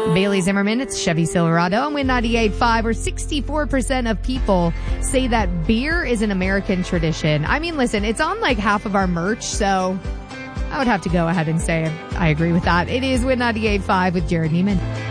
Bailey Zimmerman, it's Chevy Silverado and Win 98.5, where 64% of people say that beer is an American tradition. I mean, listen, it's on like half of our merch, so I would have to go ahead and say I agree with that. It is Win 98.5 with Jared Neiman.